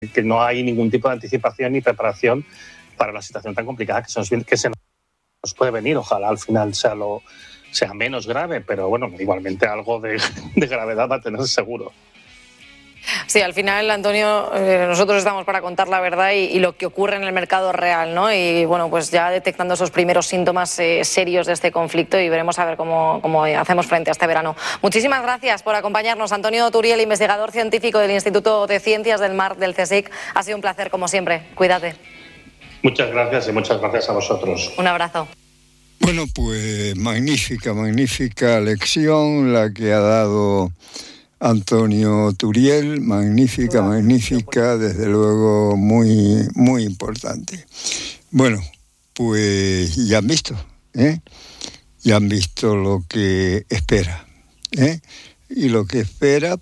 que no hay ningún tipo de anticipación ni preparación para la situación tan complicada que se nos puede venir. Ojalá al final sea menos grave, pero bueno, igualmente algo de gravedad va a tener seguro. Sí, al final, Antonio, nosotros estamos para contar la verdad y lo que ocurre en el mercado real, ¿no? Y bueno, pues ya detectando esos primeros síntomas serios de este conflicto, y veremos a ver cómo hacemos frente a este verano. Muchísimas gracias por acompañarnos, Antonio Turiel, investigador científico del Instituto de Ciencias del Mar del CSIC. Ha sido un placer, como siempre. Cuídate. Muchas gracias y muchas gracias a vosotros. Un abrazo. Bueno, pues magnífica lección la que ha dado Antonio Turiel, magnífica, desde luego muy importante. Bueno, pues ya han visto, ya han visto lo que espera, y lo que espera